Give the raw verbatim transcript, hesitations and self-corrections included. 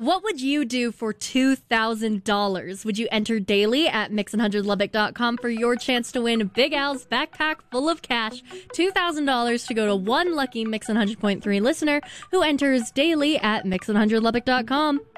What would you do for two thousand dollars? Would you enter daily at mix one hundred lubbock dot com for your chance to win Big Al's backpack full of cash? two thousand dollars to go to one lucky Mix one hundred point three listener who enters daily at mix one hundred lubbock dot com.